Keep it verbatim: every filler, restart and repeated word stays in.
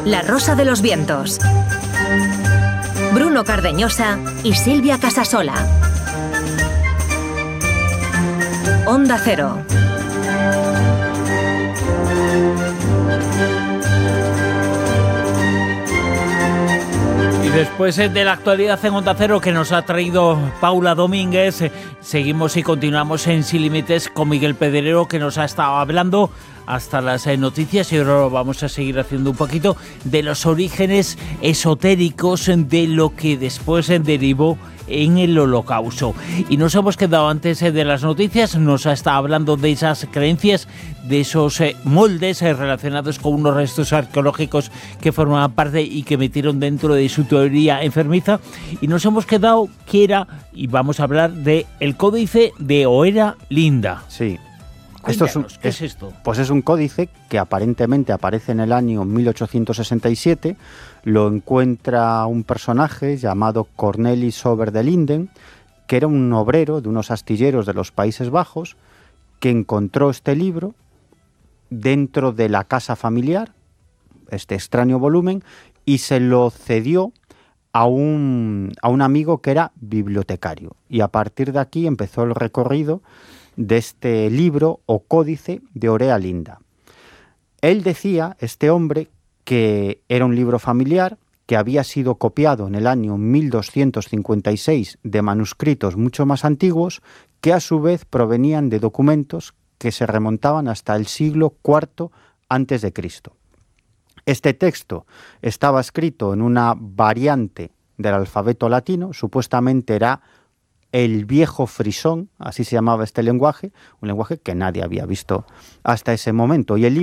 La Rosa de los Vientos. Bruno Cardeñosa y Silvia Casasola. Onda Cero. Y después de la actualidad en Onda Cero que nos ha traído Paula Domínguez, seguimos y continuamos en Sin Límites con Miguel Pedrero, que nos ha estado hablando hasta las noticias, y ahora vamos a seguir haciendo un poquito de los orígenes esotéricos de lo que después derivó en el Holocausto. Y nos hemos quedado antes de las noticias, nos ha estado hablando de esas creencias, de esos moldes relacionados con unos restos arqueológicos que formaban parte y que metieron dentro de su teoría enfermiza, y nos hemos quedado que era, y vamos a hablar de el códice de Oera Linda. Sí. Esto es un, ¿Qué es, es esto? Pues es un códice que aparentemente aparece en el año mil ochocientos sesenta y siete. Lo encuentra un personaje llamado Cornelis Sober de Linden, que era un obrero de unos astilleros de los Países Bajos, que encontró este libro dentro de la casa familiar, este extraño volumen, y se lo cedió a un, a un amigo que era bibliotecario. Y a partir de aquí empezó el recorrido de este libro o códice de Orea Linda. Él decía, este hombre, que era un libro familiar que había sido copiado en el año mil doscientos cincuenta y seis de manuscritos mucho más antiguos, que a su vez provenían de documentos que se remontaban hasta el siglo cuarto antes de Cristo. Este texto estaba escrito en una variante del alfabeto latino, supuestamente era el viejo frisón, así se llamaba este lenguaje, un lenguaje que nadie había visto hasta ese momento. Y el